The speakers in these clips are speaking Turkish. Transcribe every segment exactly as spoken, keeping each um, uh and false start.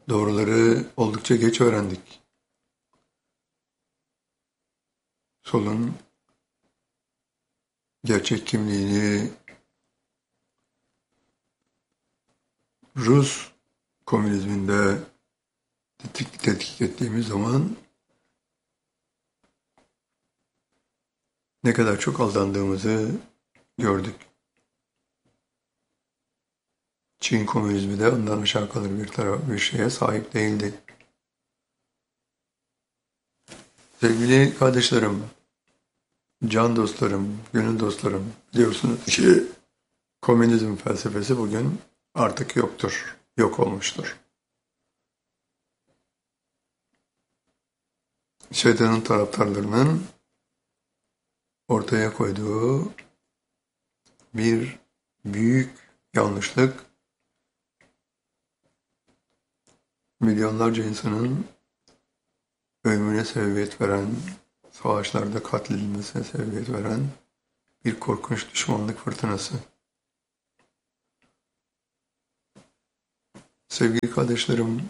Doğruları oldukça geç öğrendik. Solun gerçek kimliğini Rus komünizminde tetkik, tetkik ettiğimiz zaman ne kadar çok aldandığımızı gördük. Çin komünizmi de ondan aşağı kalır bir taraf, bir şeye sahip değildi. Sevgili kardeşlerim, can dostlarım, gönül dostlarım, biliyorsunuz ki komünizm felsefesi bugün artık yoktur, yok olmuştur. Şeytanın taraftarlarının ortaya koyduğu bir büyük yanlışlık, milyonlarca insanın ölümüne sebebiyet veren, savaşlarda katledilmesine sebebiyet veren bir korkunç düşmanlık fırtınası. Sevgili kardeşlerim,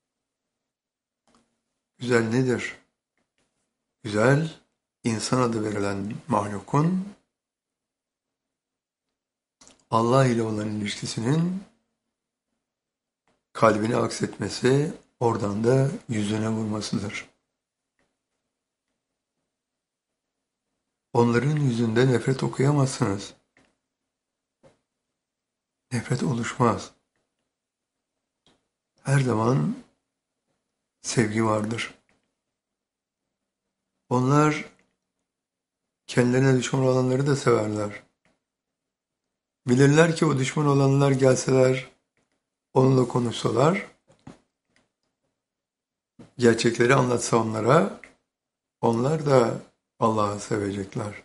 güzel nedir? Güzel, insan adı verilen mahlukun Allah ile olan ilişkisinin kalbini aksetmesi, oradan da yüzüne vurmasıdır. Onların yüzünde nefret okuyamazsınız. Nefret oluşmaz. Her zaman sevgi vardır. Onlar kendilerine düşman olanları da severler. Bilirler ki o düşman olanlar gelseler, onunla konuşsalar, gerçekleri anlatsa onlara, onlar da Allah'ı sevecekler.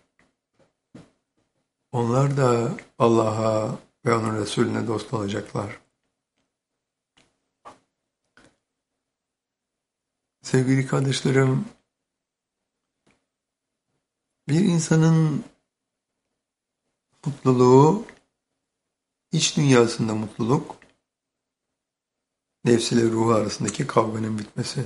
Onlar da Allah'a ve onun Resulüne dost olacaklar. Sevgili kardeşlerim, bir insanın mutluluğu, iç dünyasında mutluluk, nefsiyle ruhu arasındaki kavganın bitmesi.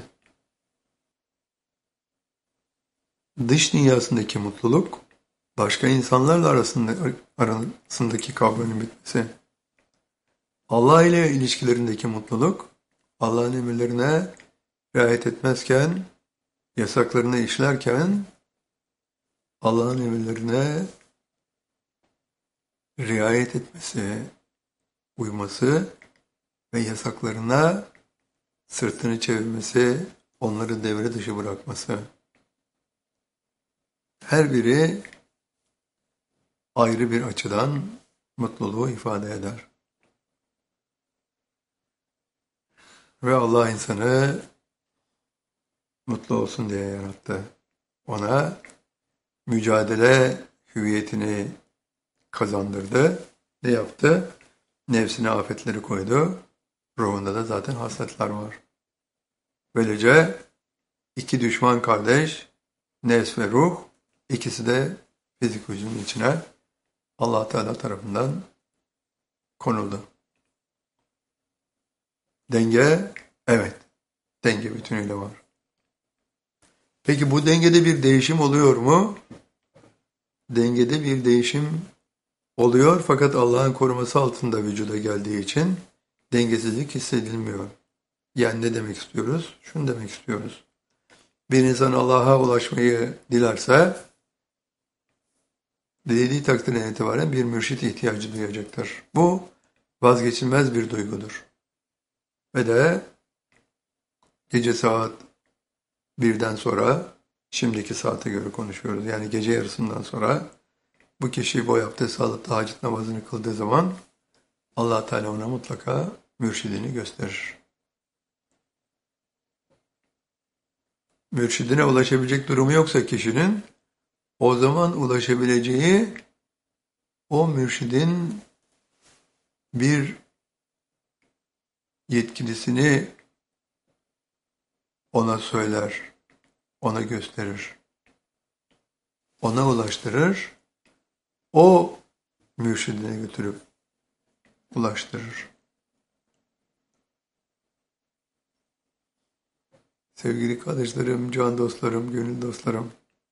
Dış dünyasındaki mutluluk, başka insanlarla arasında, arasındaki kavganın bitmesi. Allah ile ilişkilerindeki mutluluk, Allah'ın emirlerine riayet etmezken, yasaklarını işlerken, Allah'ın emirlerine riayet etmesi, uyması ve yasaklarına sırtını çevirmesi, onları devre dışı bırakması. Her biri ayrı bir açıdan mutluluğu ifade eder. Ve Allah insanı mutlu olsun diye yarattı. Ona mücadele hüviyetini kazandırdı. Ne yaptı? Nefsine afetleri koydu. Ruhunda da zaten hasletler var. Böylece iki düşman kardeş, nefs ve ruh, ikisi de fizik vücudun içine Allah Teala tarafından konuldu. Denge, evet, denge bütünüyle var. Peki bu dengede bir değişim oluyor mu? Dengede bir değişim oluyor fakat Allah'ın koruması altında vücuda geldiği için dengesizlik hissedilmiyor. Yani ne demek istiyoruz? Şunu demek istiyoruz. Bir insan Allah'a ulaşmayı dilerse, dilediği takdirden itibaren bir mürşit ihtiyacı duyacaktır. Bu vazgeçilmez bir duygudur. Ve de gece saat birden sonra, şimdiki saate göre konuşuyoruz, yani gece yarısından sonra bu kişi boy abdest alıp da hacet namazını kıldığı zaman Allah Teala ona mutlaka mürşidini gösterir. Mürşidine ulaşabilecek durumu yoksa kişinin, o zaman ulaşabileceği o mürşidin bir yetkilisini ona söyler, ona gösterir, ona ulaştırır, o mürşidine götürüp ulaştırır. Sevgili kardeşlerim, can dostlarım, gönül dostlarım,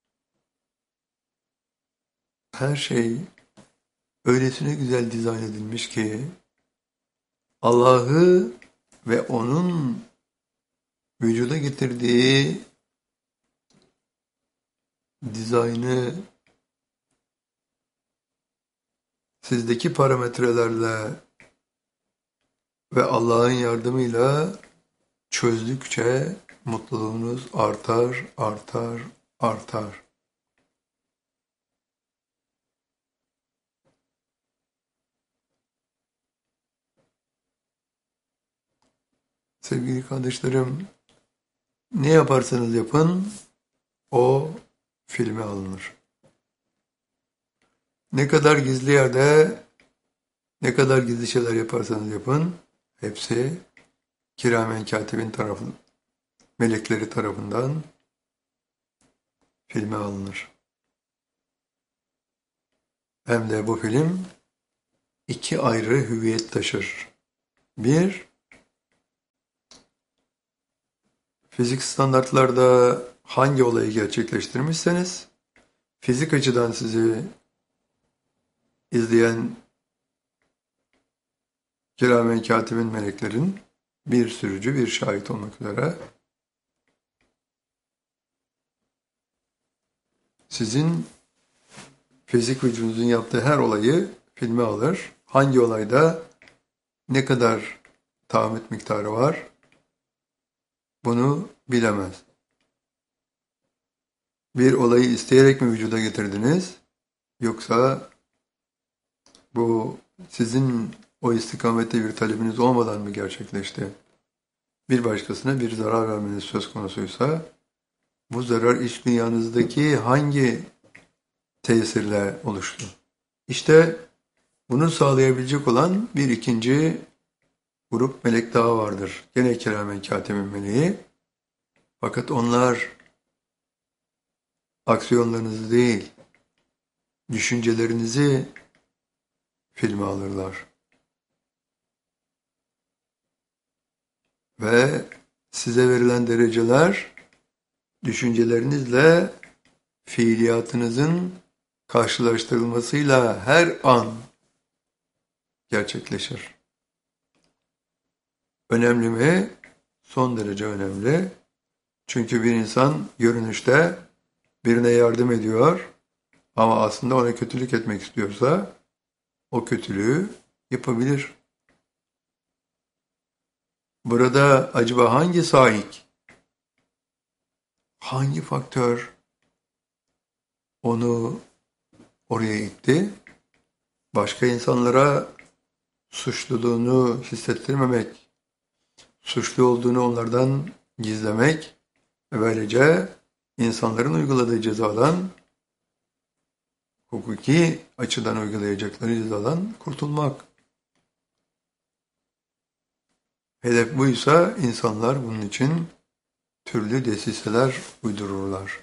her şey öylesine güzel dizayn edilmiş ki Allah'ı ve onun vücuda getirdiği dizaynı sizdeki parametrelerle ve Allah'ın yardımıyla çözdükçe mutluluğunuz artar, artar, artar. Sevgili kardeşlerim, ne yaparsanız yapın, o filme alınır. Ne kadar gizli yerde, ne kadar gizli şeyler yaparsanız yapın, hepsi kiramen katibin tarafı, melekleri tarafından filme alınır. Hem de bu film iki ayrı hüviyet taşır. Bir, fizik standartlarda hangi olayı gerçekleştirmişseniz, fizik açıdan sizi izleyen kiramen katibin meleklerin bir sürücü, bir şahit olmak üzere sizin fizik vücudunuzun yaptığı her olayı filme alır. Hangi olayda ne kadar tahammül miktarı var bunu bilemez. Bir olayı isteyerek mi vücuda getirdiniz yoksa bu sizin o istikamette bir talebiniz olmadan mı gerçekleşti? Bir başkasına bir zarar vermeniz söz konusuysa bu zarar iç dünyanızdaki hangi tesirle oluştu? İşte bunu sağlayabilecek olan bir ikinci grup melek daha vardır. Gene kiramen katibin meleği. Fakat onlar aksiyonlarınızı değil, düşüncelerinizi filme alırlar. Ve size verilen dereceler düşüncelerinizle fiiliyatınızın karşılaştırılmasıyla her an gerçekleşir. Önemli mi? Son derece önemli. Çünkü bir insan görünüşte birine yardım ediyor ama aslında ona kötülük etmek istiyorsa o kötülüğü yapabilir. Burada acaba hangi sahik, hangi faktör onu oraya itti? Başka insanlara suçluluğunu hissettirmemek, suçlu olduğunu onlardan gizlemek ve böylece insanların uyguladığı cezadan, hukuki açıdan uygulayacakları cezadan kurtulmak. Hedef buysa insanlar bunun için türlü desiseler uydururlar.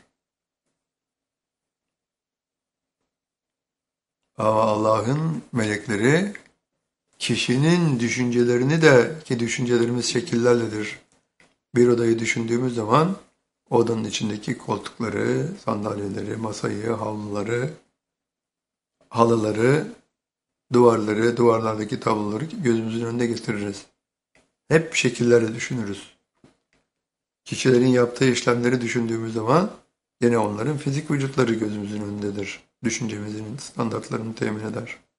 Ama Allah'ın melekleri kişinin düşüncelerini de, ki düşüncelerimiz şekillerledir. Bir odayı düşündüğümüz zaman odanın içindeki koltukları, sandalyeleri, masayı, havluları, halıları, duvarları, duvarlardaki tabloları gözümüzün önüne getiririz. Hep şekillerle düşünürüz. Kişilerin yaptığı işlemleri düşündüğümüz zaman yine onların fizik vücutları gözümüzün önündedir. Düşüncemizin standartlarını temin eder.